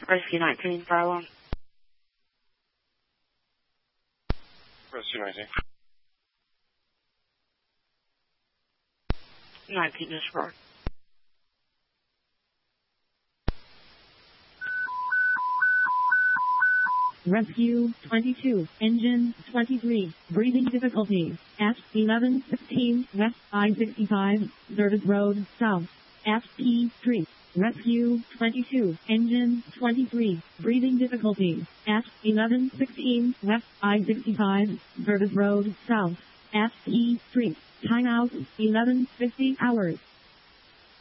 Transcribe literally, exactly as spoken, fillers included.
Rescue nineteen, fire alarm. Rescue nineteen. nineteen disregard. Rescue twenty-two, engine twenty-three, breathing difficulties, at eleven sixteen West I sixty-five, Service Road, South, at P Street. Rescue twenty-two, engine twenty-three, breathing difficulties, at eleven sixteen West I sixty-five, Service Road, South, at P Street. Timeout, eleven fifty hours.